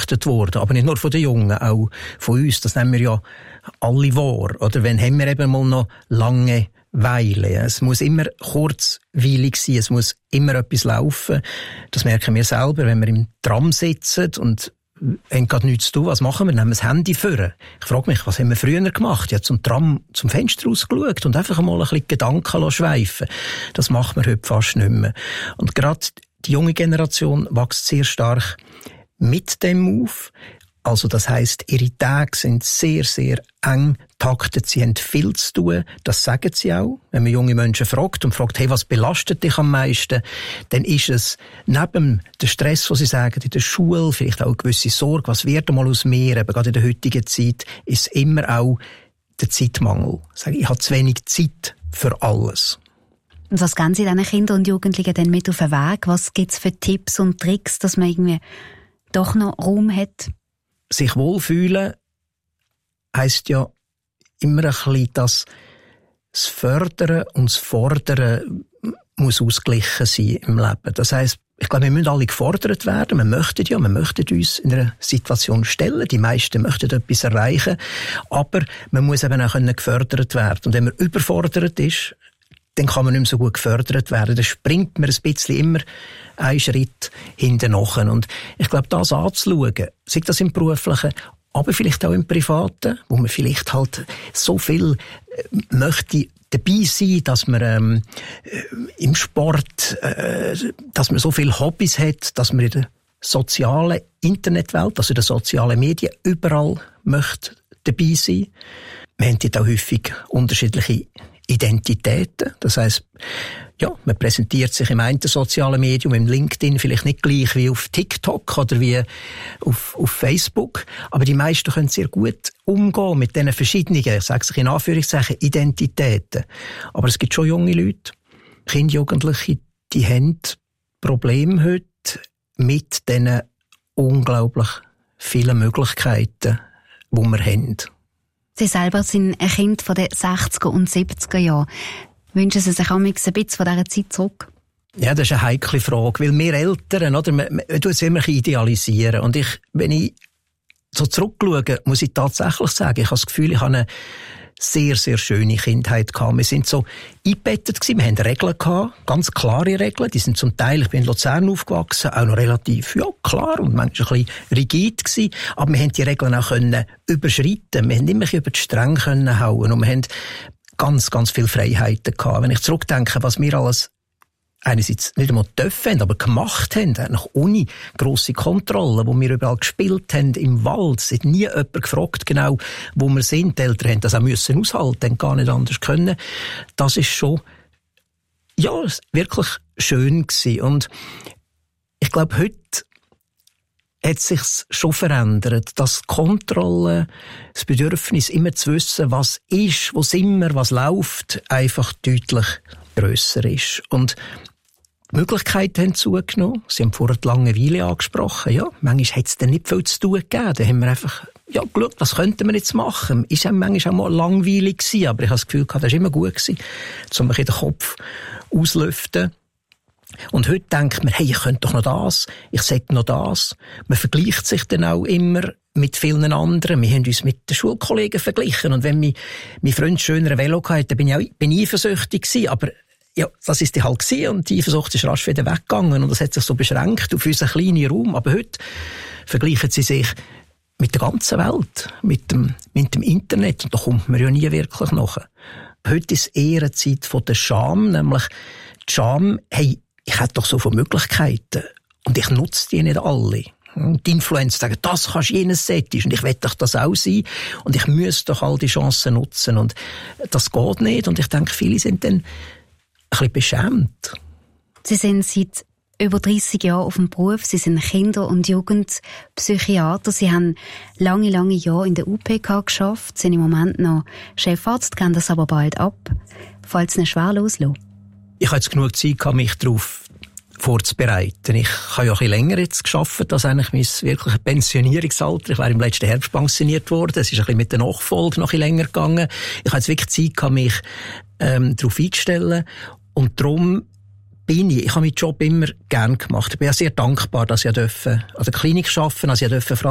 beobachtet worden. Aber nicht nur von den Jungen, auch von uns. Das nehmen wir ja alle wahr. Oder wenn haben wir eben mal noch Langeweile. Es muss immer kurzweilig sein, es muss immer etwas laufen. Das merken wir selber, wenn wir im Tram sitzen und haben gerade nichts zu tun. Was machen wir? Nehmen wir das Handy vor. Ich frage mich, was haben wir früher gemacht? Ja, zum Tram, zum Fenster rausgeschaut und einfach mal ein bisschen Gedanken schweifen. Das macht man heute fast nicht mehr. Und gerade die junge Generation wächst sehr stark mit dem auf. Also das heisst, ihre Tage sind sehr, sehr eng taktet. Sie haben viel zu tun. Das sagen sie auch. Wenn man junge Menschen fragt und fragt, hey, was belastet dich am meisten? Dann ist es neben dem Stress, was sie sagen, in der Schule, vielleicht auch eine gewisse Sorge, was wird einmal aus mir? Eben gerade in der heutigen Zeit ist immer auch der Zeitmangel. Ich habe zu wenig Zeit für alles. Und was geben Sie diesen Kindern und Jugendlichen denn mit auf den Weg? Was gibt es für Tipps und Tricks, dass man irgendwie doch noch Raum hat? Sich wohlfühlen heisst ja immer ein bisschen, dass das Fördern und das Fordern muss ausgeglichen sein im Leben. Das heisst, ich glaube, wir müssen alle gefordert werden. Wir möchten uns in einer Situation stellen. Die meisten möchten etwas erreichen. Aber man muss eben auch gefördert werden. Und wenn man überfordert ist, dann kann man nicht mehr so gut gefördert werden. Dann springt man ein bisschen immer einen Schritt hinten nach. Und ich glaube, das anzuschauen, sei das im Beruflichen, aber vielleicht auch im Privaten, wo man vielleicht halt so viel möchte dabei sein, dass man im Sport, dass man so viele Hobbys hat, dass man in der sozialen Internetwelt, also in den sozialen Medien, überall möchte dabei sein. Wir haben dort auch häufig unterschiedliche Identitäten. Das heisst, ja, man präsentiert sich im einen sozialen Medium, im LinkedIn, vielleicht nicht gleich wie auf TikTok oder wie auf Facebook. Aber die meisten können sehr gut umgehen mit diesen verschiedenen, ich sage es in Anführungszeichen, Identitäten. Aber es gibt schon junge Leute, Kinder, Jugendliche, die haben Probleme heute mit diesen unglaublich vielen Möglichkeiten, die wir haben. Sie selber sind ein Kind von den 60er und 70er Jahren. Wünschen Sie sich auch ein bisschen von dieser Zeit zurück? Ja, das ist eine heikle Frage, weil wir Eltern, oder, man tut es immer idealisieren. Und wenn ich so zurückschaue, muss ich tatsächlich sagen, ich habe das Gefühl, ich habe eine sehr, sehr schöne Kindheit gehabt. Wir sind so eingebettet gewesen, wir hatten Regeln gehabt, ganz klare Regeln, die sind zum Teil, ich bin in Luzern aufgewachsen, auch noch relativ, ja, klar und manchmal ein bisschen rigid gewesen, aber wir haben die Regeln auch können überschreiten, wir haben immer über die Stränge können hauen und wir haben ganz, ganz viele Freiheiten gehabt. Wenn ich zurückdenke, was wir alles einerseits nicht einmal dürfen, aber gemacht haben, nach Uni, grosse Kontrollen, wo wir überall gespielt haben, im Wald, es hat nie jemand gefragt, genau, wo wir sind. Die Eltern haben das auch müssen aushalten, haben gar nicht anders können. Das ist schon, ja, wirklich schön gewesen. Und ich glaube, heute hat sich's schon verändert, dass Kontrolle, das Bedürfnis, immer zu wissen, was ist, wo sind wir, was läuft, einfach deutlich grösser ist. Und die Möglichkeiten haben zugenommen. Sie haben vorher die Langeweile angesprochen. Ja, manchmal hat es dann nicht viel zu tun gegeben. Da haben wir einfach, ja, geschaut, was könnten wir jetzt machen? Ist manchmal auch mal langweilig gewesen, aber ich habe das Gefühl gehabt, das war immer gut gewesen, um mich in den Kopf auszulüften. Und heute denkt man, hey, ich könnte doch noch das, ich sage noch das. Man vergleicht sich dann auch immer mit vielen anderen. Wir haben uns mit den Schulkollegen verglichen. Und wenn mein Freund schönere Velo hatte, bin ich eifersüchtig gewesen. Aber ja, das ist die halt gewesen. Und die Eifersucht ist rasch wieder weggegangen. Und das hat sich so beschränkt auf unseren kleinen Raum. Aber heute vergleichen sie sich mit der ganzen Welt, mit dem Internet. Und da kommt man ja nie wirklich nach. Heute ist eher eine Zeit von der Scham. Nämlich die Scham, hey, ich hätte doch so viele Möglichkeiten. Und ich nutze die nicht alle. Die Influencer sagen, das kannst du jenes Sättisch und ich will doch das auch sein und ich muss doch all die Chancen nutzen und das geht nicht und ich denke, viele sind dann ein bisschen beschämt. Sie sind seit über 30 Jahren auf dem Beruf, Sie sind Kinder- und Jugendpsychiater, Sie haben lange Jahre in der UPK geschafft, sind im Moment noch Chefarzt, gehen das aber bald ab. Fällt es Ihnen schwer loslassen? Ich hatte jetzt genug Zeit, mich darauf vorzubereiten. Ich habe ja ein bisschen länger jetzt gearbeitet, als eigentlich mein wirkliches Pensionierungsalter. Ich wäre im letzten Herbst pensioniert worden. Es ist ein bisschen mit der Nachfolge noch ein bisschen länger gegangen. Ich habe jetzt wirklich Zeit gehabt, mich darauf einzustellen. Und darum ich habe meinen Job immer gern gemacht. Ich bin ja sehr dankbar, dass ich an der Klinik arbeiten durfte, dass ich